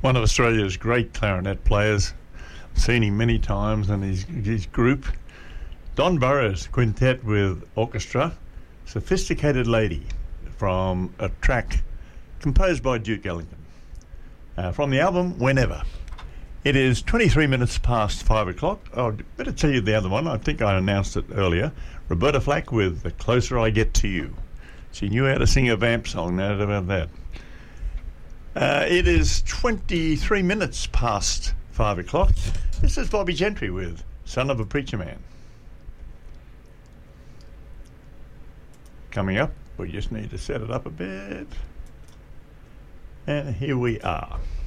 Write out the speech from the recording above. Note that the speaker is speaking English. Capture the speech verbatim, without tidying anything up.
one of Australia's great clarinet players. I've seen him many times and his, his group. Don Burrows Quintet with Orchestra, Sophisticated Lady, from a track composed by Duke Ellington. Uh, from the album Whenever. It is twenty-three minutes past five o'clock. Oh, I'd better tell you the other one. I think I announced it earlier. Roberta Flack with The Closer I Get to You. She knew how to sing a vamp song, no doubt about that. Uh, it is twenty-three minutes past five o'clock. This is Bobby Gentry with Son of a Preacher Man. Coming up, we just need to set it up a bit. And here we are.